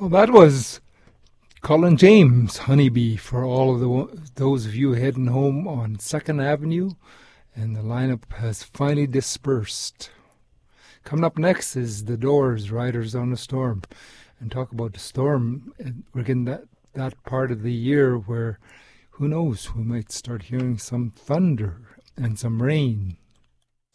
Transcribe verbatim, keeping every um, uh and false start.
Well, that was Colin James, Honeybee, for all of the those of you heading home on second Avenue, and the lineup has finally dispersed. Coming up next is The Doors, Riders on a Storm, and talk about the storm. We're getting that, that part of the year where, who knows, we might start hearing some thunder and some rain.